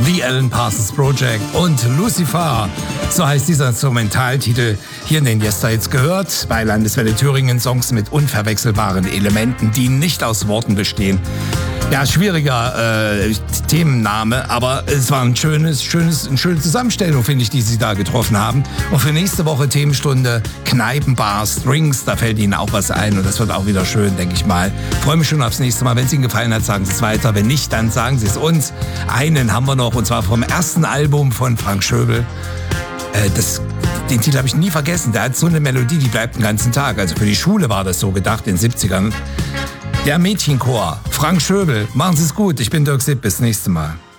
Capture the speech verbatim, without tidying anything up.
The Alan Parsons Project und Lucifer. So heißt dieser Instrumentaltitel hier in den Yesterhits gehört. Bei Landeswelle Thüringen Songs mit unverwechselbaren Elementen, die nicht aus Worten bestehen. Ja, schwieriger äh, Themenname, aber es war ein schönes, schönes, eine schöne Zusammenstellung, finde ich, die Sie da getroffen haben. Und für nächste Woche Themenstunde Kneipenbar, Strings, da fällt Ihnen auch was ein und das wird auch wieder schön, denke ich mal. Freue mich schon aufs nächste Mal. Wenn es Ihnen gefallen hat, sagen Sie es weiter. Wenn nicht, dann sagen Sie es uns. Einen haben wir noch und zwar vom ersten Album von Frank Schöbel. Äh, das Den Titel habe ich nie vergessen. Der hat so eine Melodie, die bleibt den ganzen Tag. Also für die Schule war das so gedacht in den siebzigern. Der Mädchenchor, Frank Schöbel. Machen Sie es gut. Ich bin Dirk Sipp. Bis nächste Mal.